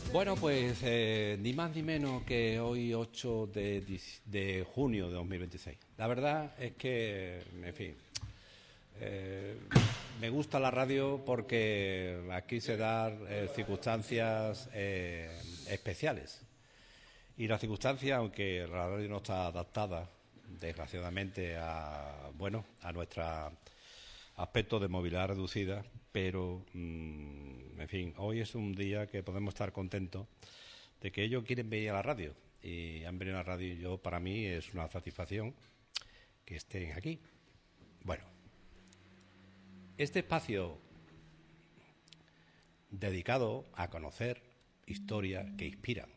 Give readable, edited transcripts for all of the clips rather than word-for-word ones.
Bueno, pues ni más ni menos que hoy 8 de junio de 2026. La verdad es que, en fin, me gusta la radio porque aquí se dan circunstancias especiales. Y las circunstancias, aunque la radio no está adaptada, desgraciadamente, a nuestro aspecto de movilidad reducida, pero, en fin, hoy es un día que podemos estar contentos de que ellos quieren venir a la radio y han venido a la radio y para mí es una satisfacción que estén aquí. Bueno, este espacio dedicado a conocer historias que inspiran,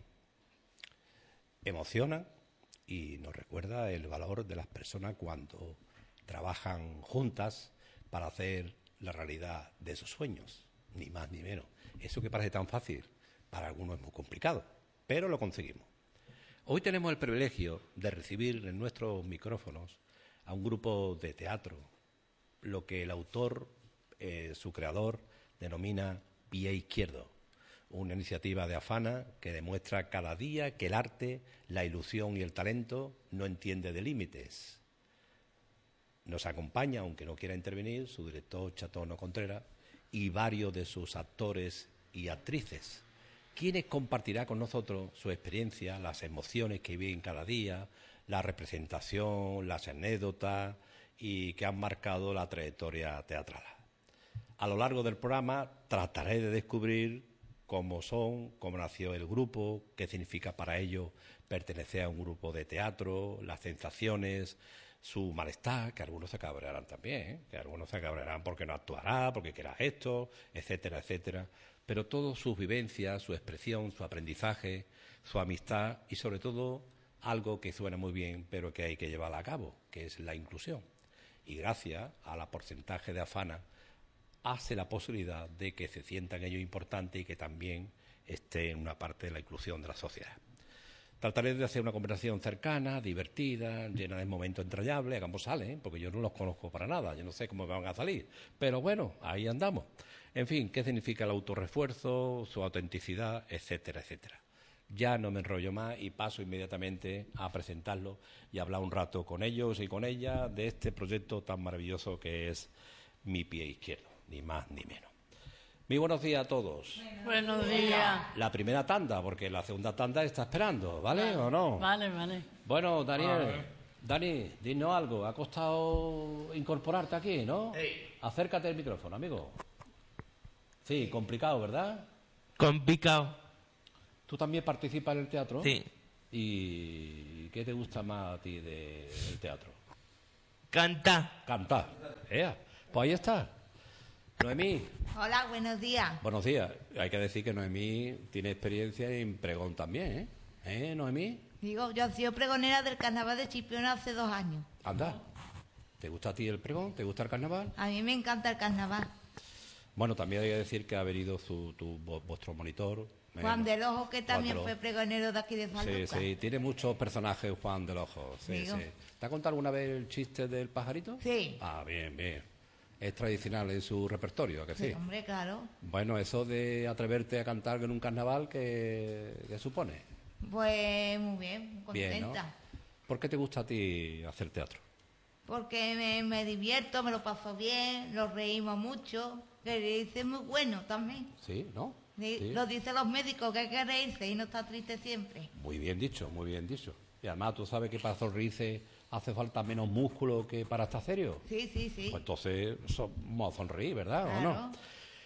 emocionan y nos recuerda el valor de las personas cuando trabajan juntas para hacer la realidad de sus sueños, ni más ni menos. Eso que parece tan fácil, para algunos es muy complicado, pero lo conseguimos. Hoy tenemos el privilegio de recibir en nuestros micrófonos a un grupo de teatro, lo que el autor, su creador, denomina Pie Izquierdo, una iniciativa de Afana que demuestra cada día que el arte, la ilusión y el talento no entiende de límites. Nos acompaña, aunque no quiera intervenir, su director Chatono Contreras y varios de sus actores y actrices, quienes compartirá con nosotros su experiencia, las emociones que viven cada día, la representación, las anécdotas y que han marcado la trayectoria teatral. A lo largo del programa trataré de descubrir cómo nació el grupo, qué significa para ellos pertenecer a un grupo de teatro, las sensaciones, su malestar, que algunos se cabrearán también, que algunos se cabrearán porque no actuará, porque quiera esto, etcétera, etcétera. Pero todo sus vivencias, su expresión, su aprendizaje, su amistad y sobre todo algo que suena muy bien pero que hay que llevar a cabo, que es la inclusión. Y gracias a la porcentaje de Afana hace la posibilidad de que se sientan ellos importantes y que también esté en una parte de la inclusión de la sociedad. Trataré de hacer una conversación cercana, divertida, llena de momentos entrañables, hagamos sale, porque yo no los conozco para nada, yo no sé cómo van a salir, pero bueno, ahí andamos. En fin, qué significa el autorrefuerzo, su autenticidad, etcétera, etcétera. Ya no me enrollo más y paso inmediatamente a presentarlo y hablar un rato con ellos y con ellas de este proyecto tan maravilloso que es Mi Pie Izquierdo, ni más ni menos. Muy buenos días a todos. Buenos días. La primera tanda, porque la segunda tanda está esperando, ¿vale o no? Vale, vale. Bueno, Dani, dinos algo. ¿Ha costado incorporarte aquí, no? Sí. Acércate al micrófono, amigo. Sí, complicado, ¿verdad? Complicado. ¿Tú también participas en el teatro? Sí. ¿Y qué te gusta más a ti del teatro? Cantar. Cantar. Pues ahí está. Noemí. Hola, buenos días. Buenos días. Hay que decir que Noemí tiene experiencia en pregón también, ¿eh, Noemí? Digo, yo he sido pregonera del carnaval de Chipiona hace 2 años. Anda. ¿Te gusta a ti el pregón? ¿Te gusta el carnaval? A mí me encanta el carnaval. Bueno, también hay que decir que ha venido vuestro monitor. Juan del Ojo, que también Juan del fue pregonero de aquí de San Sí, Lucas. sí, tiene muchos personajes Juan del Ojo. Sí, Digo. sí. ¿Te ha contado alguna vez el chiste del pajarito? Sí. Ah, bien, bien. Es tradicional en su repertorio, ¿a que sí? Sí, hombre, claro. Bueno, eso de atreverte a cantar en un carnaval, ¿qué supone? Pues muy bien, muy Bien, contenta. ¿no? ¿Por qué te gusta a ti hacer teatro? Porque me divierto, me lo paso bien, nos reímos mucho, que reírse muy bueno también. Sí, ¿no? Sí. Lo dicen los médicos, que hay que reírse y no estar triste siempre. Muy bien dicho, muy bien dicho. Y además, ¿tú sabes que para sonreírse hace falta menos músculo que para estar serio? Sí, sí, sí. Pues entonces vamos a sonreír, ¿verdad? Claro. ¿O no?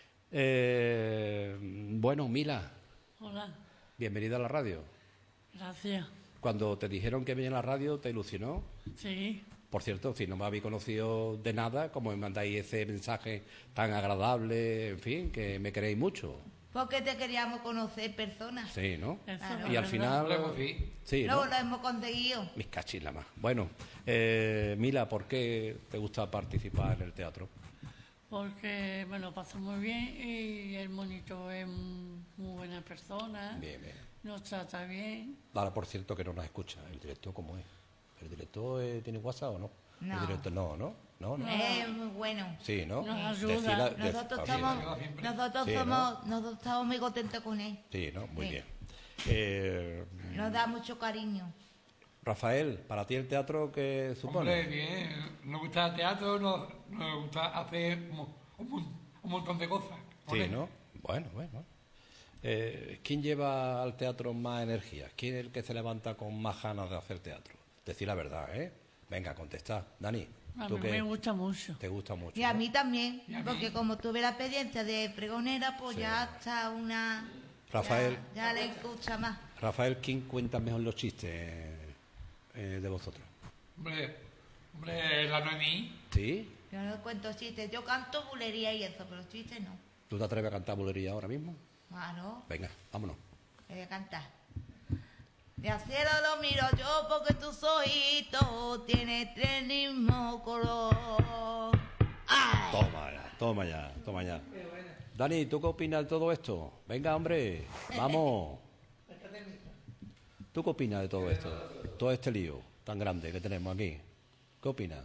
Bueno, Mila, Hola. bienvenida a la radio. Gracias. Cuando te dijeron que venía a la radio, ¿te ilusionó? Sí. Por cierto, si no me habéis conocido de nada, como me mandáis ese mensaje tan agradable, en fin, que me queréis mucho. Porque te queríamos conocer personas. Sí, ¿no? Eso Claro. es Y al verdad. final... Sí, ¿no? Luego lo hemos conseguido. Mis cachilas más. Bueno, Mila, ¿por qué te gusta participar en el teatro? Porque me lo paso muy bien y el monitor es muy buena persona. Bien, bien. Nos trata bien. Ahora, por cierto, que no nos escucha. ¿El director cómo es? ¿El director tiene WhatsApp o no? No. El director no, ¿no? ¿No? ¿No? Es muy bueno. Sí, ¿no? Nos ayuda. Nosotros también. nosotros estamos muy contentos con él. Sí, ¿no? Muy Sí. bien. Nos da mucho cariño. Rafael, ¿para ti el teatro qué supone? Hombre, bien. Nos gusta el teatro, nos gusta hacer un montón de cosas. con Sí, él. ¿no? Bueno. ¿Quién lleva al teatro más energía? ¿Quién es el que se levanta con más ganas de hacer teatro? Decir la verdad, ¿eh? Venga, contestad. Dani, A ¿tú mí qué me gusta mucho. te gusta mucho? Y a ¿no? mí también, Y a mí. porque como tuve la experiencia de pregonera, pues Sí. ya está una... Rafael. Ya le escucha más. Rafael, ¿quién cuenta mejor los chistes de vosotros? Hombre, la Noemí. ¿Sí? Yo no cuento chistes, yo canto bulería y eso, pero chistes no. ¿Tú te atreves a cantar bulería ahora mismo? Claro, Venga, vámonos. voy a cantar. De cielo lo miro yo porque tus ojitos tienen el mismo color. ¡Ay! Toma ya. Dani, ¿tú qué opinas de todo esto? Venga, hombre, vamos. ¿Tú qué opinas de todo esto? Todo este lío tan grande que tenemos aquí. ¿Qué opinas?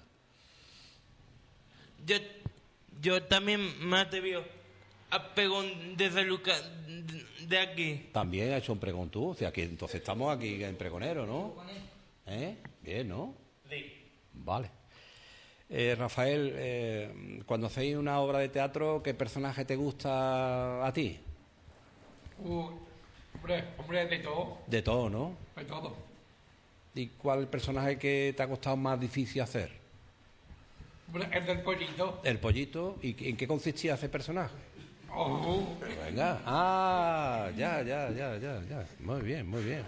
Yo también me atrevió a pegón desde Lucas de aquí. También ha hecho un pregón tú. O sea, que entonces estamos aquí en pregonero, ¿no? Bien, ¿no? Sí. Vale. Rafael, cuando hacéis una obra de teatro, ¿qué personaje te gusta a ti? Hombre, de todo. De todo, ¿no? De todo. ¿Y cuál es el personaje que te ha costado más difícil hacer? Hombre, el del pollito. El pollito. ¿Y en qué consistía ese personaje? Oh, Venga. Ya. Muy bien.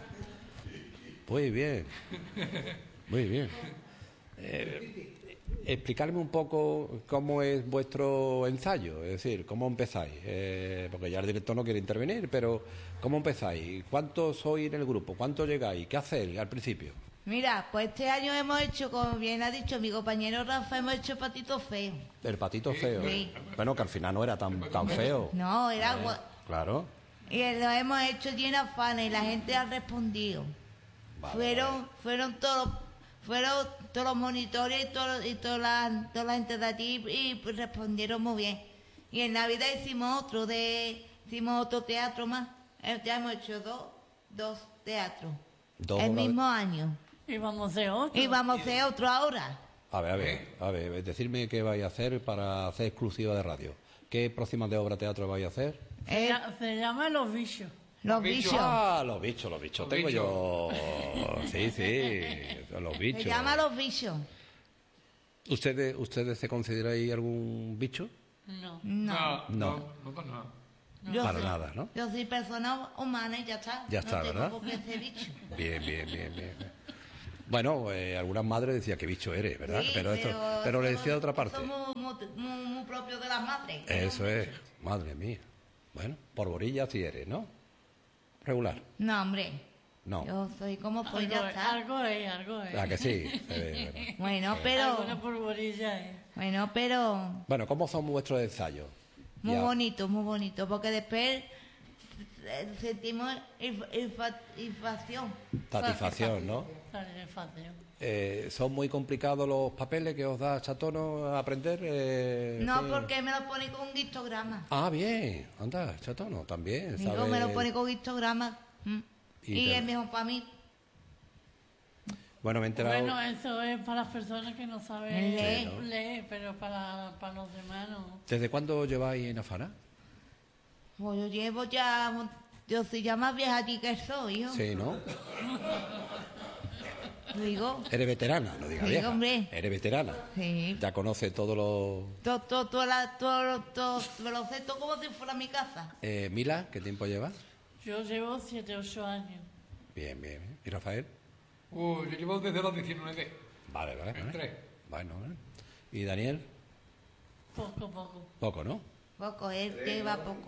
Explicarme un poco cómo es vuestro ensayo, es decir, cómo empezáis. Porque ya el director no quiere intervenir, pero ¿cómo empezáis? ¿Cuántos sois en el grupo? ¿Cuántos llegáis? ¿Qué hacéis al principio? Mira, pues este año hemos hecho, como bien ha dicho mi compañero Rafa, hemos hecho Patito Feo. El patito feo. Sí. Bueno, que al final no era tan feo. No, era Claro. Y lo hemos hecho lleno de afanes y la gente ha respondido. Vale, Fueron todos los monitores y todas las gente de allí y pues respondieron muy bien. Y en Navidad hicimos otro teatro más. Ya hemos hecho dos teatros. Dos el obras- mismo año. Y vamos a hacer otro. Y vamos a hacer otro ahora. A ver, decidme qué vais a hacer para hacer exclusiva de radio. ¿Qué próximas de obra teatro vais a hacer? Se llama Los Bichos. Los bichos. bichos. Ah, los bichos. Tengo bichos. yo. Sí, los bichos. Se llama Los Bichos. ¿Ustedes se consideráis algún bicho? No. No. No. Yo Para soy- nada, ¿no? Yo soy persona humana y ya está. Ya está, no tengo ¿verdad? por qué ser bicho. Bien. Bueno, algunas madres decían que bicho eres, ¿verdad? Sí, pero le decía de otra parte. Somos muy propios de las madres. Eso es, madre mía. Bueno, por borilla sí eres, ¿no? Regular. No, hombre. No. Yo soy como soy, ya está. Algo es. ¿A que sí? Bueno. Bueno, Alguna polvorilla es. pero Bueno, ¿cómo son vuestros ensayos? muy Ya. bonito, porque después sentimos inflación. Satisfacción, ¿no? Satisfacción. ¿Son muy complicados los papeles que os da Chatono a aprender? No, sí. porque me lo pone con histograma. Ah, bien. Anda, Chatono, también. Digo, sabe- me lo pone con histograma. Y Y te- es mejor para mí. Bueno, me he enterado... Bueno, eso es para las personas que no saben Leer. ¿no? leer, pero para los demás no. ¿Desde cuándo lleváis en Afana? Pues yo llevo ya... Yo soy ya más vieja allí que soy, hijo. Sí, ¿no? Digo, Eres veterana, no digas Sí, vieja. hombre. Eres veterana. sí. Ya conoce todos los... Me lo sé todo como si fuera mi casa. Mila, ¿qué tiempo llevas? Yo llevo 7, 8 años. Bien. ¿Y Rafael? Yo llevo desde los 19. Vale. Tres. Bueno. ¿Y Daniel? Poco. Poco, ¿no? Poco, él lleva poco.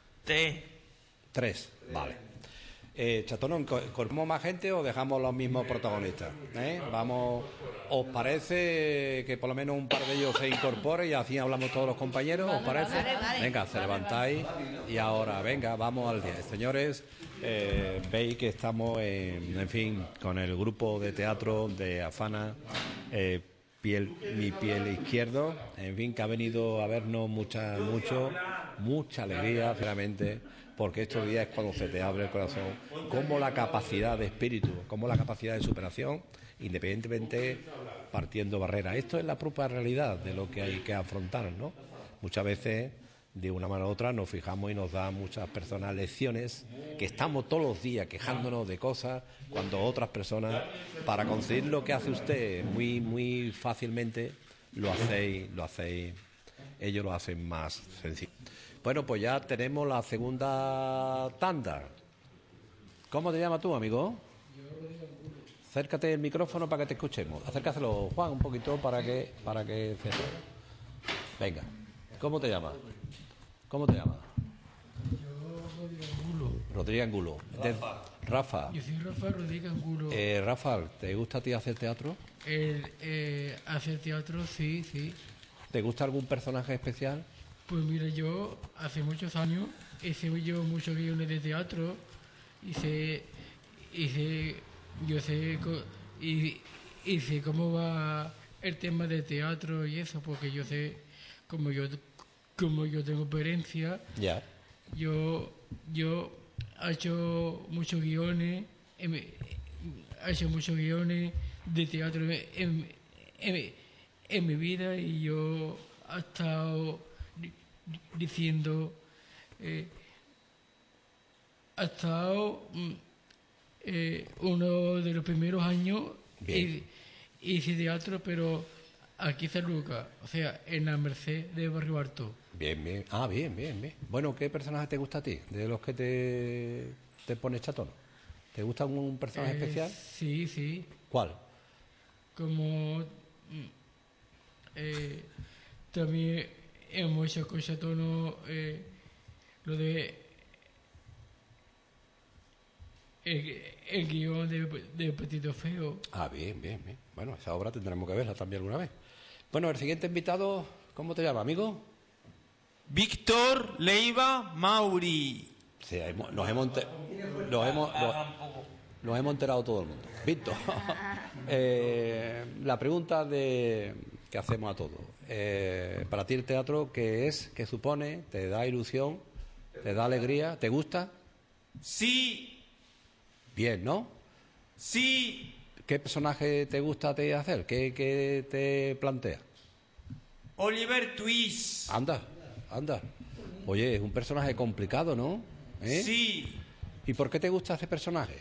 3. Vale. Chatono, ¿incorporamos más gente o dejamos los mismos protagonistas? Vamos, ¿os parece que por lo menos un par de ellos se incorporen y así hablamos todos los compañeros? ¿Os parece? vale. Venga, se levantáis y ahora, venga, vamos al 10. Señores, veis que estamos, en fin, con el grupo de teatro de Afana, mi piel izquierdo, en fin, que ha venido a vernos mucha alegría, sinceramente, porque estos días es cuando se te abre el corazón, como la capacidad de espíritu, como la capacidad de superación, independientemente partiendo barreras. Esto es la propia realidad de lo que hay que afrontar, ¿no? Muchas veces, de una manera u otra, nos fijamos y nos dan muchas personas lecciones, que estamos todos los días quejándonos de cosas, cuando otras personas, para conseguir lo que hace usted muy fácilmente, lo hacéis, ellos lo hacen más sencillo. Bueno, pues ya tenemos la segunda tanda. ¿Cómo te llamas tú, amigo? Acércate el micrófono para que te escuchemos. Acércaselo, Juan, un poquito para que se... Venga, ¿cómo te llamas? ¿Cómo te llamas? Yo, Rodríguez Angulo. Rodríguez Angulo. Rafa. Yo soy Rafa Rodríguez Angulo. Rafa, ¿te gusta a ti hacer teatro? Hacer teatro, sí, sí. ¿Te gusta algún personaje especial? Pues mira, yo hace muchos años hice yo muchos guiones de teatro y sé cómo va el tema de teatro y eso, porque yo sé, como yo tengo experiencia, Ya. yo he hecho muchos guiones, de teatro en mi vida, y yo he estado diciendo, ha estado uno de los primeros años hice teatro, pero aquí en San Lucas, o sea, en la Merced de Barrio Alto. Bien. Ah, bien. Bueno, ¿qué personaje te gusta a ti? De los que te pones chatón. ¿Te gusta algún personaje especial? Sí. ¿Cuál? Como también hemos hecho con Chatono lo de el guión de Patito Feo. Ah, bien. Bueno, esa obra tendremos que verla también alguna vez. Bueno, el siguiente invitado, ¿cómo te llamas, amigo? Víctor Leiva Mauri. Sí, nos hemos enterado todo el mundo. Víctor, la pregunta que hacemos a todos. Para ti el teatro, ¿qué es? ¿Qué supone? ¿Te da ilusión? ¿Te da alegría? ¿Te gusta? Sí, Bien, ¿no? sí. ¿Qué personaje te gusta a ti hacer? ¿Qué te plantea? Oliver Twist. Anda. Oye, es un personaje complicado, ¿no? ¿Eh? Sí, ¿Y por qué te gusta ese personaje?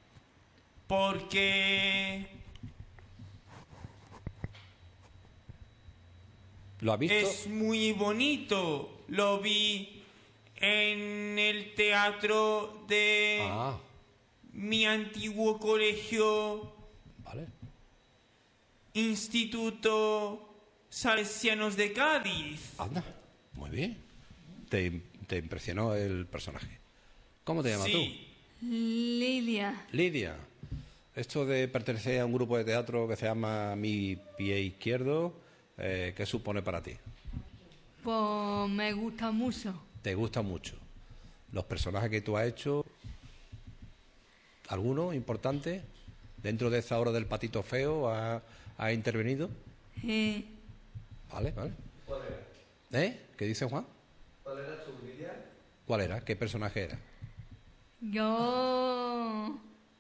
porque ¿Lo has visto? es muy bonito. Lo vi en el teatro de Ah, mi antiguo colegio, vale. Instituto Salesianos de Cádiz. Anda, muy bien. Te impresionó el personaje. ¿Cómo te llamas Sí, Lidia, tú? Lidia. Esto de pertenecer a un grupo de teatro que se llama Mi Pie Izquierdo, ¿qué supone para ti? pues me gusta mucho. ¿Te gusta mucho? ¿Los personajes que tú has hecho, alguno importante? ¿Dentro de esa obra del Patito Feo ha intervenido? Vale. ¿Qué dice Juan? ¿Cuál era tu Lidia? ¿Cuál era? ¿Qué personaje era? Yo...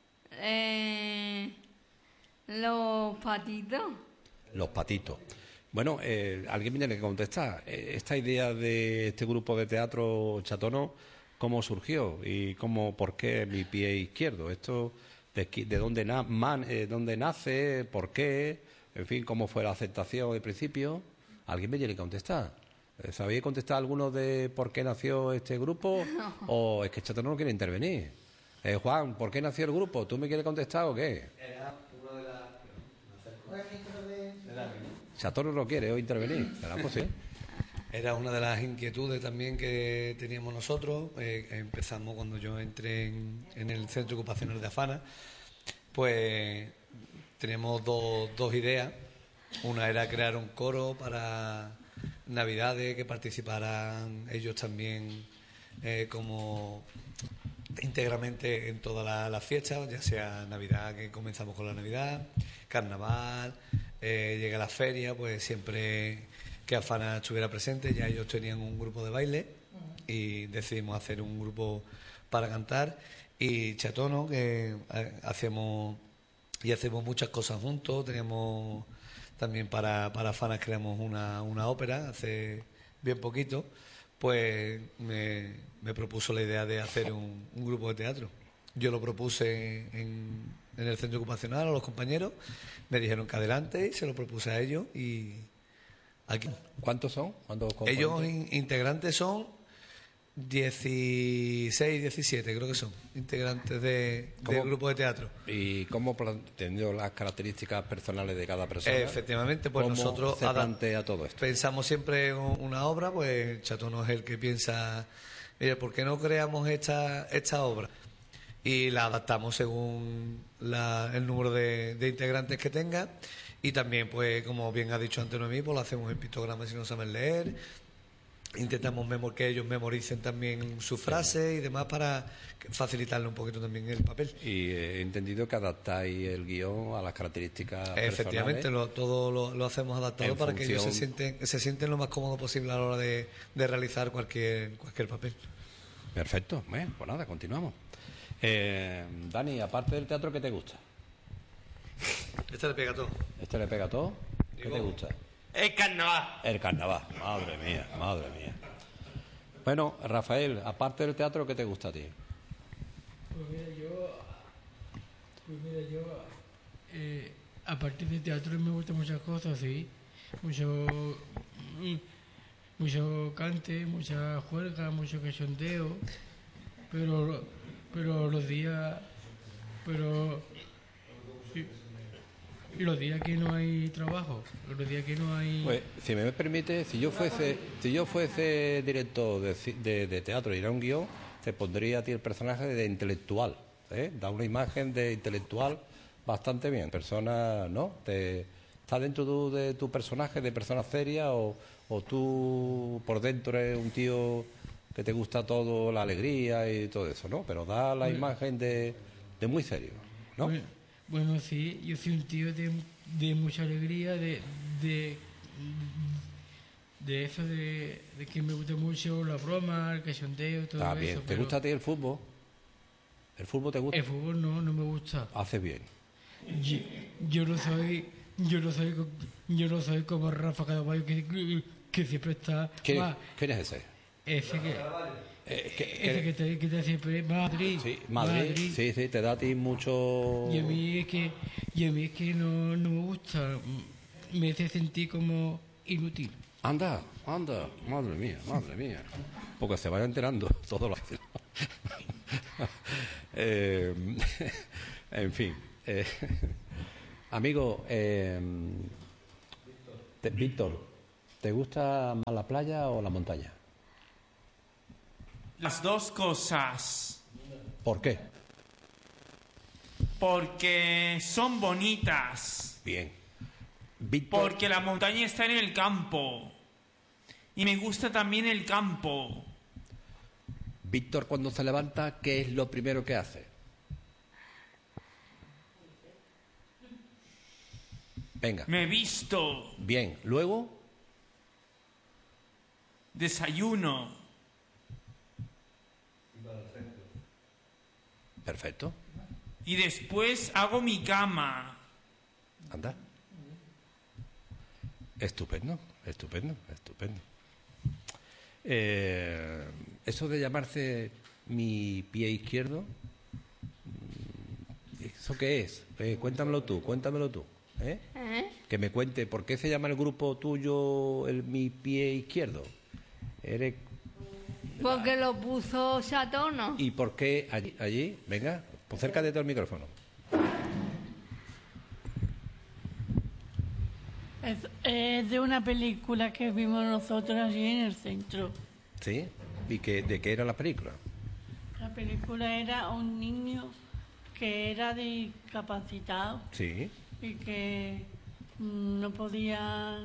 los patitos. Los patitos. Bueno, alguien me tiene que contestar. Esta idea de este grupo de teatro Chatono, ¿cómo surgió? ¿Y por qué Mi Pie Izquierdo? ¿Esto de dónde, dónde nace? ¿Por qué? En fin, ¿cómo fue la aceptación de principio? Alguien me tiene que contestar. ¿Sabéis contestar alguno de por qué nació este grupo? ¿O es que Chatono no quiere intervenir? Juan, ¿por qué nació el grupo? ¿Tú me quieres contestar o qué? Chatono no quiere hoy intervenir. ¿Será posible? Era una de las inquietudes también que teníamos nosotros. Empezamos cuando yo entré en el Centro Ocupacional de Afana. Pues teníamos dos ideas. Una era crear un coro para Navidades, que participaran ellos también como íntegramente en todas las fiestas, ya sea Navidad, que comenzamos con la Navidad, Carnaval, llegué a la feria, pues siempre que Afana estuviera presente, ya ellos tenían un grupo de baile y decidimos hacer un grupo para cantar. Y Chatono, que hacemos muchas cosas juntos. Teníamos también para Afana creamos una ópera hace bien poquito. Pues me propuso la idea de hacer un grupo de teatro. Yo lo propuse en el centro ocupacional a los compañeros, me dijeron que adelante y se lo propuse a ellos y aquí. ¿Cuántos son? Ellos integrantes son 16, 17 creo que son, integrantes del grupo de teatro. ¿Y cómo, teniendo las características personales de cada persona? Efectivamente, pues ¿cómo nosotros se plantea todo esto? Pensamos siempre en una obra, pues Chatono es el que piensa, mire, ¿por qué no creamos esta obra? Y la adaptamos según el número de integrantes que tenga. Y también, pues, como bien ha dicho antes Noemí, pues lo hacemos en pictogramas si no saben leer. Intentamos que ellos memoricen también sus frases y demás para facilitarle un poquito también el papel. Y he entendido que adaptáis el guión a las características Efectivamente, personales. todo lo hacemos adaptado para que ellos se sienten lo más cómodo posible a la hora de realizar cualquier papel. Perfecto. Bueno, pues nada, continuamos. Dani, aparte del teatro, ¿qué te gusta? Este le pega todo. ¿Este le pega todo? ¿Qué te gusta? El carnaval. El carnaval. Madre mía, madre mía. Bueno, Rafael, aparte del teatro, ¿qué te gusta a ti? Pues mira, yo aparte del teatro me gustan muchas cosas, sí. Mucho cante, mucha juerga, mucho cachondeo, pero los días que no hay trabajo, los días que no hay... Pues, si me permite, si yo fuese director de teatro y era un guión, te pondría a ti el personaje de intelectual, ¿eh? Da una imagen de intelectual bastante bien. Persona, ¿no? ¿Está dentro de tu personaje de persona seria o tú por dentro eres un tío que te gusta todo, la alegría y todo eso, ¿no? Pero da la imagen de muy serio, ¿no? Bueno, sí, yo soy un tío de mucha alegría, de eso, de que me gusta mucho la broma, el cachondeo, todo eso. Bien. ¿Te gusta a ti el fútbol? ¿El fútbol te gusta? El fútbol no me gusta. Hace bien. Yo no soy como Rafa Cadavallo que siempre está... ¿Quién es ese? Ese que te siempre Madrid. Sí, Madrid. Sí, te da a ti mucho... Y a mí es que no me gusta, me hace sentir como inútil. Anda, madre mía. Porque se vaya enterando todo lo que... en fin. Amigo, Víctor, ¿te gusta más la playa o la montaña? Las dos cosas. ¿Por qué? Porque son bonitas. Bien. Víctor... Porque la montaña está en el campo. Y me gusta también el campo. Víctor, cuando se levanta, ¿qué es lo primero que hace? Venga. Me visto. Bien. ¿Luego? Desayuno. Perfecto. Y después hago mi cama. Anda. Estupendo. Eso de llamarse mi pie izquierdo, ¿eso qué es? Cuéntamelo tú. ¿Eh? Que me cuente, ¿por qué se llama el grupo tuyo mi pie izquierdo? Porque lo puso Chatono. ¿Y por qué allí? Venga, pues acércate todo el micrófono. Es de una película que vimos nosotros allí en el centro. ¿Sí? ¿Y de qué era la película? La película era un niño que era discapacitado. Sí. Y que no podía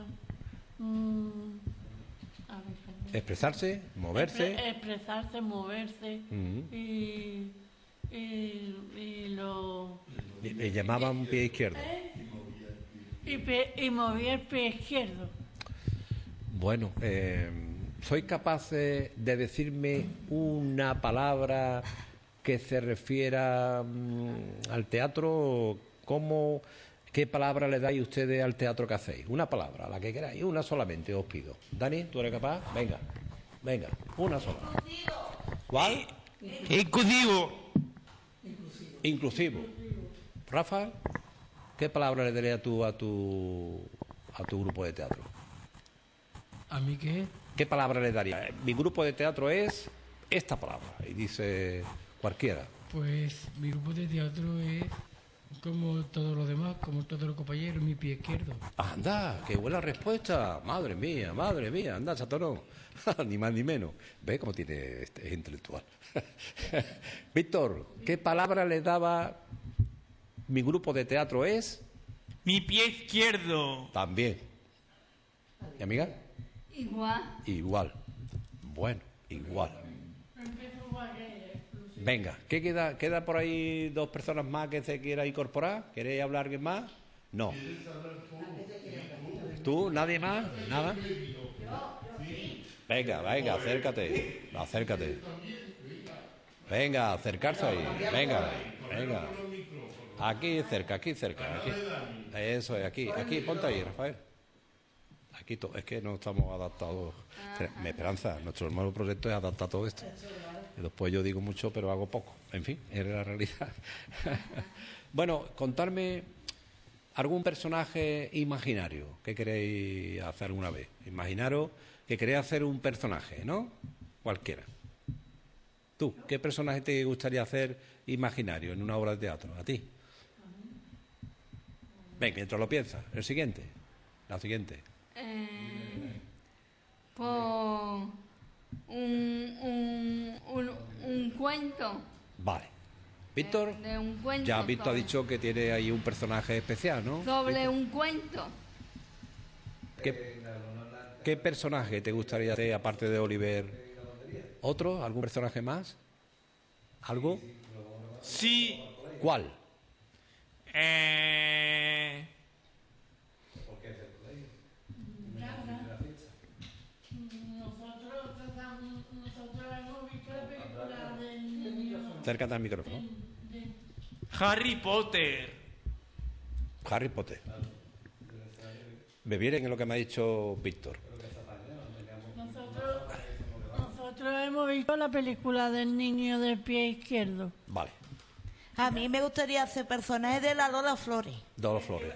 expresarse, moverse. Expresarse, moverse. Y lo... Le llamaban pie izquierdo. y movía el pie izquierdo. Bueno, ¿soy capaz de decirme una palabra que se refiera al teatro? ¿Qué palabra le dais ustedes al teatro que hacéis? Una palabra, la que queráis, una solamente os pido. Dani, ¿tú eres capaz? Venga, una sola. ¿Cuál? Inclusivo. Inclusivo. Rafa, ¿qué palabra le darías tú a tu grupo de teatro? ¿A mí qué? ¿Qué palabra le daría? Mi grupo de teatro es esta palabra. Y dice cualquiera. Pues mi grupo de teatro es como todos los demás, como todos los compañeros, mi pie izquierdo. Anda, qué buena respuesta. Madre mía, anda, chatorón. Ni más ni menos. ¿Ves cómo tiene es intelectual? Víctor, ¿qué palabra le daba mi grupo de teatro es? Mi pie izquierdo. También. ¿Y amiga? Igual. Bueno, igual. Venga, ¿qué queda? ¿Queda por ahí dos personas más que se quiera incorporar? ¿Queréis hablar alguien más? No. ¿Tú? ¿Nadie más? ¿Nada? Venga, acércate. Venga, acercarse ahí. Venga. Aquí cerca. Aquí. Eso es, aquí, ponte ahí, Rafael. Aquí es que no estamos adaptados. Esperanza, nuestro hermano proyecto es adaptar todo esto. Y después yo digo mucho, pero hago poco. En fin, es la realidad. Bueno, contarme algún personaje imaginario que queréis hacer alguna vez. Imaginaros que queréis hacer un personaje, ¿no? Cualquiera. Tú, ¿qué personaje te gustaría hacer imaginario en una obra de teatro? ¿A ti? Venga, mientras lo piensas. La siguiente. Pues un cuento. Vale. Víctor, De un cuento. ya Víctor ha dicho que tiene ahí un personaje especial, ¿no? Sobre un cuento. ¿Qué personaje te gustaría hacer aparte de Oliver? ¿Otro? ¿Algún personaje más? ¿Algo? Sí. ¿Cuál? Nosotros hemos visto la película del niño. Acércate al micrófono. Harry Potter. Harry Potter. Me viene en lo que me ha dicho Víctor. Nosotros hemos visto la película del niño del pie izquierdo. Vale. A mí me gustaría hacer personajes de la Lola Flores. Dolo Flores.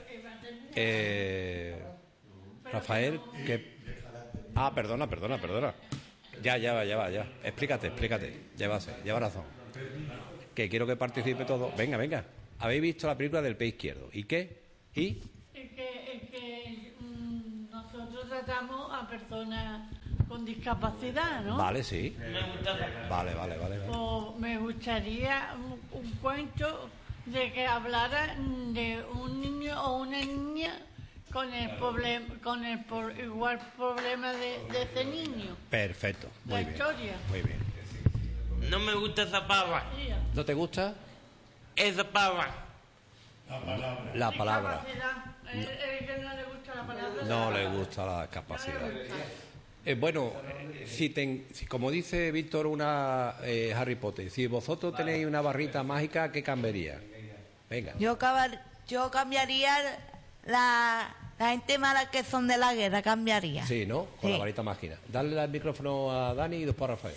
Rafael, ¿qué? Ah, perdona. Ya va. Explícate. Lleva razón. Que quiero que participe todo. Venga. ¿Habéis visto la película del pie izquierdo? ¿Y qué? ¿Y? Es que nosotros tratamos a personas con discapacidad, ¿no? Vale, sí. Vale. Pues me gustaría un cuento de que hablara de un niño o una niña con el igual problema de ese niño. Perfecto. Muy La bien. historia. Muy bien. No me gusta esa palabra. ¿No te gusta? Esa palabra. La palabra. Discapacidad. El que no le gusta la palabra. No le gusta la capacidad. Bueno, si como dice Víctor, Harry Potter, si vosotros tenéis una barrita mágica, ¿qué cambiaría? Venga. Yo cambiaría la gente mala que son de la guerra, cambiaría. Sí, ¿no? Con la varita mágica. Dale el micrófono a Dani y después a Rafael.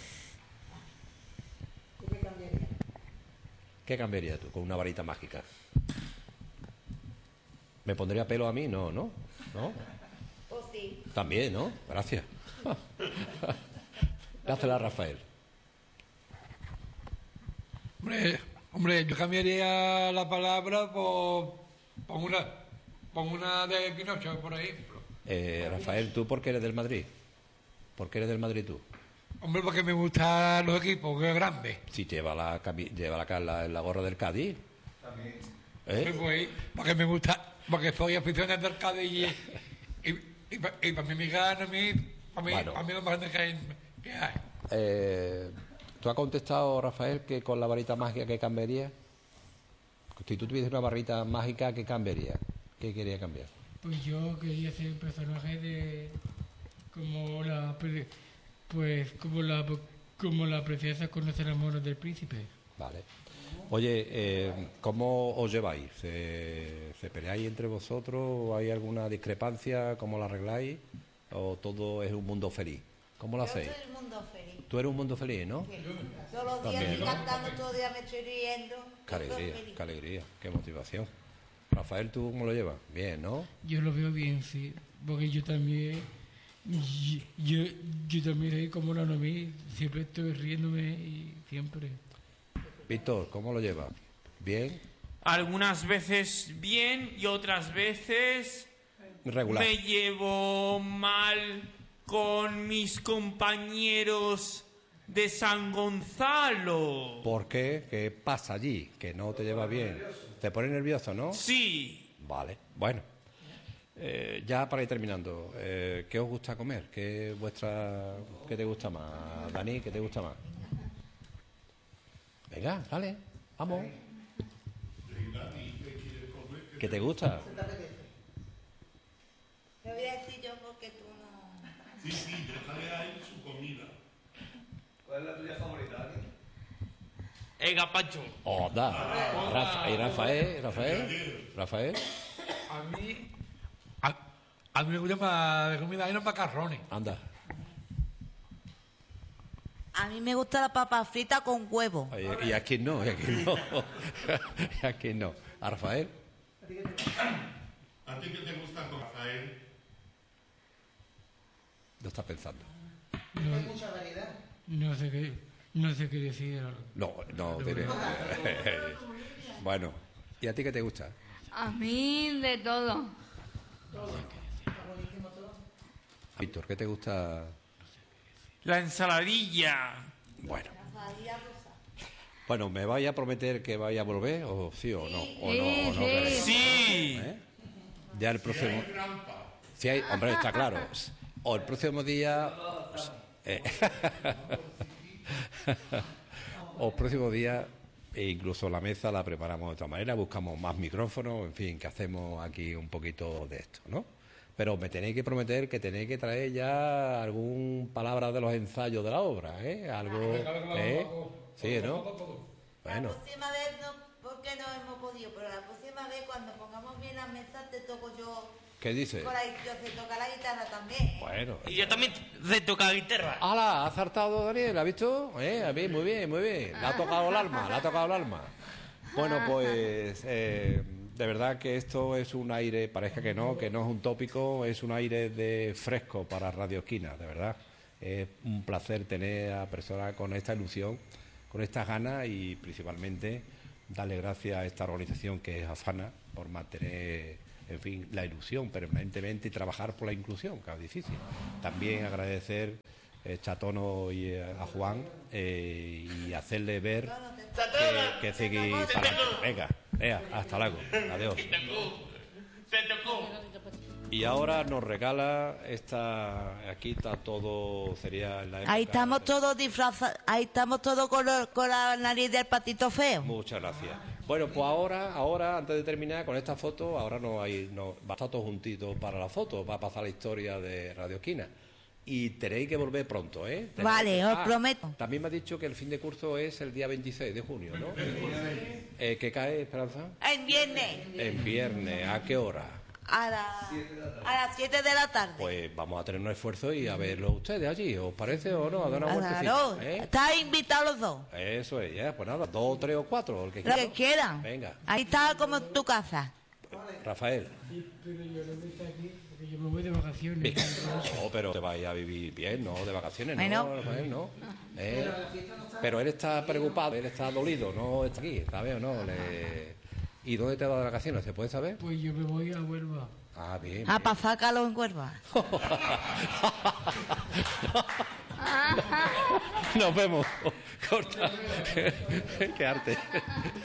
¿Qué cambiaría tú con una varita mágica? ¿Me pondría pelo a mí? No. Pues sí. También, ¿no? Gracias. Dásela a Rafael. Hombre, yo cambiaría la palabra por una de Pinocho, por ejemplo. Rafael, ¿tú por qué eres del Madrid? ¿Por qué eres del Madrid tú? Hombre, porque me gustan los equipos, que es grande. Si lleva la gorra del Cádiz. También. Pues, porque me gusta, porque soy aficionado del Cádiz y para mí me gana, para mí lo más grande que hay. ¿Tú has contestado, Rafael, que con la varita mágica que cambiaría? Si tú tuvieses una varita mágica, ¿qué cambiaría? ¿Qué quería cambiar? Pues yo quería ser un personaje de... como la princesa conoce el amor del príncipe. Vale. Oye, ¿cómo os lleváis? ¿Se peleáis entre vosotros? ¿Hay alguna discrepancia? ¿Cómo la arregláis? ¿O todo es un mundo feliz? ¿Cómo lo hacéis? Yo soy el mundo feliz. Tú eres un mundo feliz, ¿no? Sí. Todos los días También, estoy ¿no? cantando, todos los días me estoy riendo. Qué alegría, qué alegría, qué motivación. Rafael, ¿tú cómo lo llevas? Bien, ¿no? Yo lo veo bien, sí. Porque yo también... Yo también soy como la Noemí. Siempre estoy riéndome y siempre... Víctor, ¿cómo lo llevas? ¿Bien? Algunas veces bien y otras veces Regular. me llevo mal con mis compañeros de San Gonzalo. ¿Por qué? ¿Qué pasa allí? Que no te llevas bien. ¿Te pones nervioso, no? Sí. Vale, bueno. Ya para ir terminando, ¿qué os gusta comer? ¿Qué te gusta más? Dani, ¿qué te gusta más? Venga, dale, vamos. ¿Qué te gusta? Te voy a decir yo porque tú no... Sí, déjale ahí su comida. ¿Cuál es la tuya favorita, Dani? El gazpacho. ¿Y Rafael? A mí me gusta más de comida y los macarrones. Anda. A mí me gusta la papa frita con huevo. Y aquí no. Y aquí no. ¿A Rafael? ¿A ti qué te gusta, Rafael? Lo está pensando. Hay mucha variedad. No sé qué decir. No, diré. Bueno, ¿y a ti qué te gusta? A mí de todo. Víctor, ¿qué te gusta? La ensaladilla. Bueno, ¿me vais a prometer que vais a volver? ¿O sí o no? ¿O no queréis? Sí. Ya el próximo... Sí, hombre, está claro. O el próximo día... o el próximo día, e incluso la mesa la preparamos de otra manera, buscamos más micrófonos, en fin, que hacemos aquí un poquito de esto, ¿no? Pero me tenéis que prometer que tenéis que traer ya algún palabra de los ensayos de la obra, ¿eh? Algo, Sí, ¿no? Bueno. La próxima vez no, porque no hemos podido, pero la próxima vez cuando pongamos bien la mesa te toco yo. ¿Qué dices? Yo se toca la guitarra también. Bueno. Y yo también se toca la guitarra. ¡Hala! ¿Ha acertado Daniel? ¿Ha visto? A mí, muy bien. Le ha tocado el alma, Bueno, pues... de verdad que esto es un aire, parezca que no es un tópico, es un aire de fresco para Radio Esquina, de verdad. Es un placer tener a personas con esta ilusión, con estas ganas y principalmente darle gracias a esta organización que es AFANA por mantener, en fin, la ilusión permanentemente y trabajar por la inclusión, que es difícil. También agradecer Chatono y a Juan y hacerle ver que seguir para adelante. Venga, hasta luego. Adiós. Se tocó. Y ahora nos regala aquí está todo, sería en la época. Ahí estamos todos disfrazados, ahí estamos todos con la nariz del patito feo. Muchas gracias. Bueno, pues ahora antes de terminar con esta foto, ahora va a estar todos juntitos para la foto, va a pasar la historia de Radio Esquina. Y tenéis que volver pronto, ¿eh? Vale, os prometo. También me ha dicho que el fin de curso es el día 26 de junio, ¿no? ¿Qué cae, Esperanza? En viernes. En viernes, ¿a qué hora? A las 7 de la tarde. Pues vamos a tener un esfuerzo y a verlo ustedes allí, ¿os parece o no? A dar una vueltecita, Claro, estáis invitados los dos. Eso es, ya, pues nada, 2, 3 o 4, el que Lo que quieran. Venga. Ahí está como en tu casa. Rafael. Sí, pero yo no voy a estar aquí porque yo me voy de vacaciones. No, pero te vais a vivir bien, ¿no? De vacaciones, bueno. ¿no, Rafael? ¿No? Pero él está preocupado, él está dolido, no está aquí, ¿sabes o no? ¿Y dónde te vas de vacaciones? ¿Se puede saber? Pues yo me voy a Huelva. Ah, bien. A pasar calor en Huelva. Nos vemos. Corta. Qué arte.